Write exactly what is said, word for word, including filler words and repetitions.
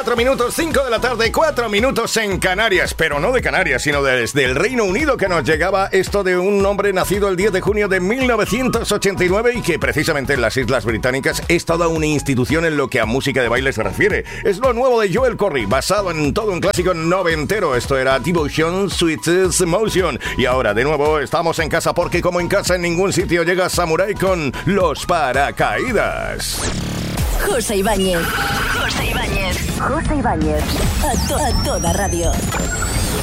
Cuatro minutos, cinco de la tarde, cuatro minutos en Canarias, pero no de Canarias, sino desde el Reino Unido, que nos llegaba esto de un hombre nacido el diez de junio de mil novecientos ochenta y nueve y que precisamente en las Islas Británicas es toda una institución en lo que a música de baile se refiere. Es lo nuevo de Joel Corry, basado en todo un clásico noventero. Esto era Devotion, Sweetest Emotion. Y ahora, de nuevo, estamos en casa porque como en casa en ningún sitio llega Samurai con Los Paracaídas. José Ibáñez. José Ibáñez. José Ibáñez. A, to- a toda radio.